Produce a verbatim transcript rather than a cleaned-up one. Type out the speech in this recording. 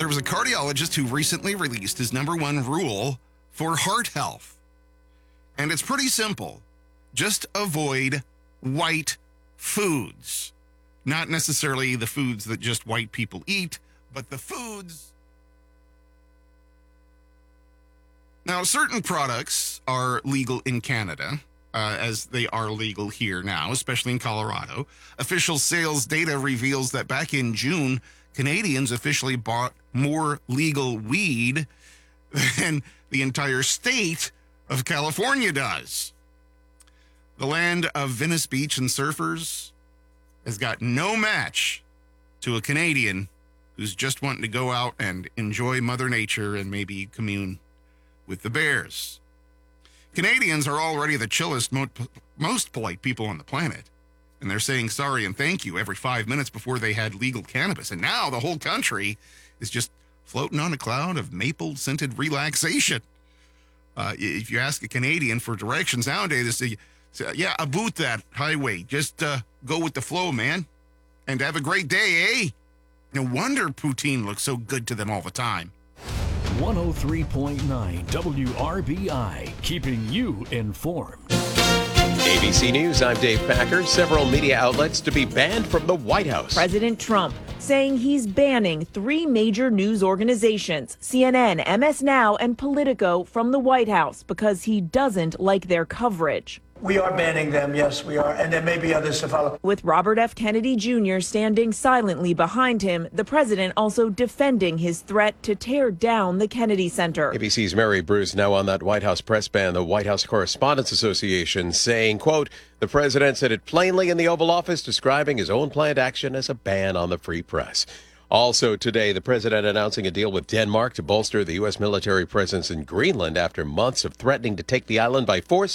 There was a cardiologist who recently released his number one rule for heart health. And it's pretty simple. Just avoid white foods. Not necessarily the foods that just white people eat, but the foods. Now, certain products are legal in Canada, uh, as they are legal here now, especially in Colorado. Official sales data reveals that back in June, Canadians officially bought more legal weed than the entire state of California does. The land of Venice Beach and surfers has got no match to a Canadian who's just wanting to go out and enjoy Mother Nature and maybe commune with the bears. Canadians are already the chillest, mo- most polite people on the planet. And they're saying sorry and thank you every five minutes before they had legal cannabis. And now the whole country is just floating on a cloud of maple-scented relaxation. Uh, if you ask a Canadian for directions nowadays, they say, yeah, about that highway. Just uh, go with the flow, man. And have a great day, eh? No wonder poutine looks so good to them all the time. one oh three point nine W R B I, keeping you informed. A B C News, I'm Dave Packer. Several media outlets to be banned from the White House. President Trump saying he's banning three major news organizations, C N N, M S Now, and Politico, from the White House because he doesn't like their coverage. We are banning them, yes, we are, and there may be others to follow. With Robert F. Kennedy Junior standing silently behind him, the president also defending his threat to tear down the Kennedy Center. A B C's Mary Bruce now on that White House press ban. The White House Correspondents Association saying, quote, the president said it plainly in the Oval Office, describing his own planned action as a ban on the free press. Also today, the president announcing a deal with Denmark to bolster the U S military presence in Greenland after months of threatening to take the island by force.